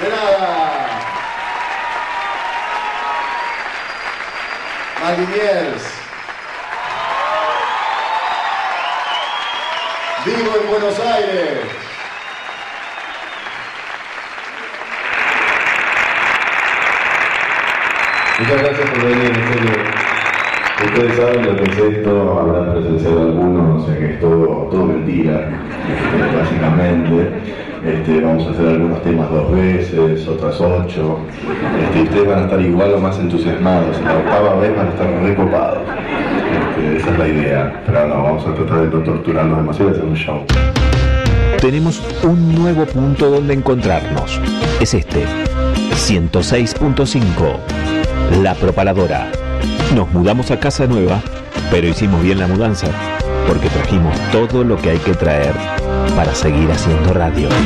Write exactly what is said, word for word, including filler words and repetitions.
De nada. Maliniers. Vivo en Buenos Aires. Muchas gracias por venir, en serio. Ustedes saben lo que es esto, habrán presenciado algunos, o sea que es todo, todo mentira, este, básicamente. Este, vamos a hacer algunos temas dos veces, otras ocho. Este, y ustedes van a estar igual o más entusiasmados. En la octava vez van a estar recopados. Este, esa es la idea. Pero no, vamos a tratar de no torturarnos demasiado y hacer un show. Tenemos un nuevo punto donde encontrarnos. Es este, ciento seis punto cinco. La Propaladora. Nos mudamos a casa nueva, pero hicimos bien la mudanza, porque trajimos todo lo que hay que traer para seguir haciendo radio.